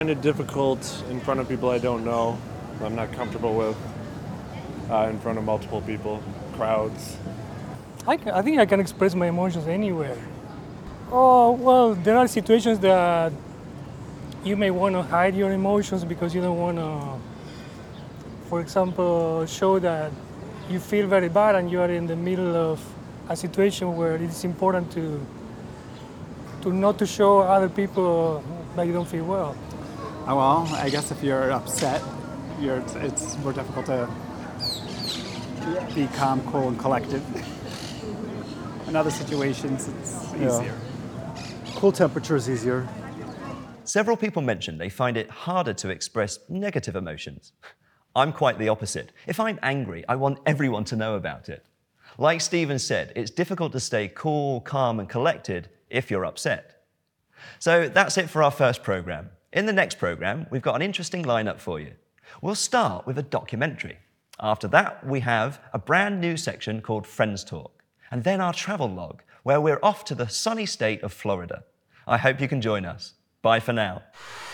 Kind of difficult in front of people I don't know, I'm not comfortable with, in front of multiple people, crowds. I think I can express my emotions anywhere. Oh, well, there are situations that you may want to hide your emotions because you don't want to, for example, show that you feel very bad and you are in the middle of a situation where it's important to not to show other people that you don't feel well. Oh, well, I guess if you're upset, it's more difficult to be calm, cool, and collected. In other situations, it's easier. Cool temperature is easier. Several people mentioned they find it harder to express negative emotions. I'm quite the opposite. If I'm angry, I want everyone to know about it. Like Stephen said, it's difficult to stay cool, calm, and collected if you're upset. So that's it for our first program. In the next program, we've got an interesting lineup for you. We'll start with a documentary. After that, we have a brand new section called Friends Talk, and then our travel log, where we're off to the sunny state of Florida. I hope you can join us. Bye for now.